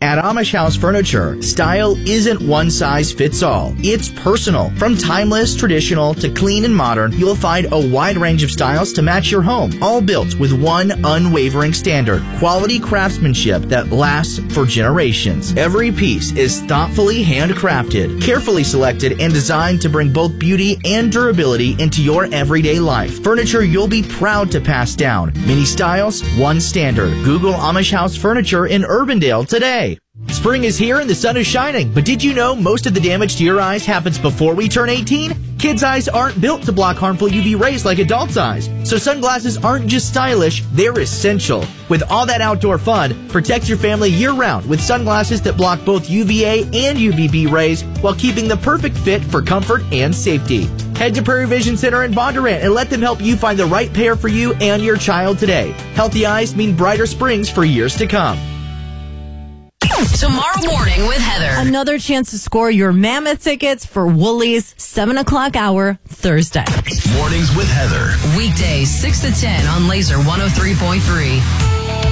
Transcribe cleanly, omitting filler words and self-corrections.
At Amish House Furniture, style isn't one size fits all. It's personal. From timeless, traditional, to clean and modern, you'll find a wide range of styles to match your home, all built with one unwavering standard: quality craftsmanship that lasts for generations. Every piece is thoughtfully handcrafted, carefully selected, and designed to bring both beauty and durability into your everyday life. Furniture you'll be proud to pass down. Many styles, one standard. Google Amish House Furniture in Urbandale today. Spring is here and the sun is shining, but did you know most of the damage to your eyes happens before we turn 18? Kids' eyes aren't built to block harmful UV rays like adults' eyes, so sunglasses aren't just stylish, they're essential. With all that outdoor fun, protect your family year-round with sunglasses that block both UVA and UVB rays while keeping the perfect fit for comfort and safety. Head to Prairie Vision Center in Bondurant and let them help you find the right pair for you and your child today. Healthy eyes mean brighter springs for years to come. Tomorrow morning with Heather. Another chance to score your Mammoth tickets for Woolies 7 o'clock hour Thursday. Mornings with Heather. Weekdays 6 to 10 on Laser 103.3.